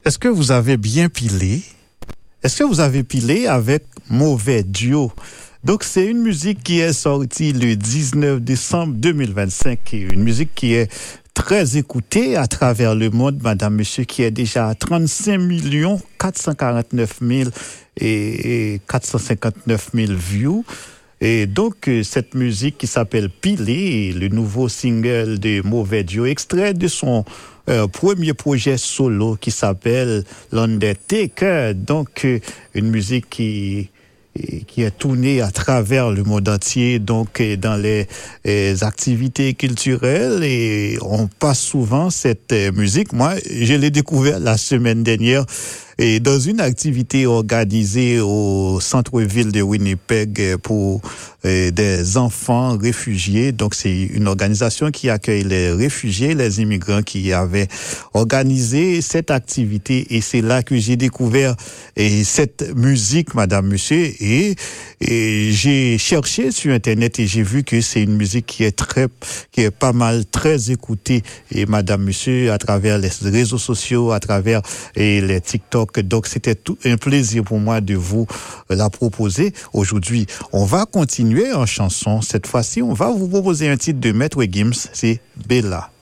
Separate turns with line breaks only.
Est-ce que vous avez bien pilé? Est-ce que vous avez pilé avec Mauvais Duo? Donc, c'est une musique qui est sortie le 19 décembre 2025. Une musique qui est très écoutée à travers le monde, madame, monsieur, qui est déjà à 35 449 000 et 459 000 views. Et donc, cette musique qui s'appelle Pilé, le nouveau single de Mauvais Duo, extrait de son premier projet solo qui s'appelle L'Undertaker. Donc, une musique qui est tournée à travers le monde entier, donc dans les activités culturelles, et on passe souvent cette musique. Moi, je l'ai découvert la semaine dernière et dans une activité organisée au centre-ville de Winnipeg pour des enfants réfugiés. Donc, c'est une organisation qui accueille les réfugiés, les immigrants qui avaient organisé cette activité. Et c'est là que j'ai découvert cette musique, madame, monsieur. Et j'ai cherché sur Internet et j'ai vu que c'est une musique qui est pas mal, très écoutée. Et madame, monsieur, à travers les réseaux sociaux, à travers les TikTok. Donc, c'était tout un plaisir pour moi de vous la proposer. Aujourd'hui, on va continuer en chanson. Cette fois-ci, on va vous proposer un titre de Maître Gims, c'est Bella.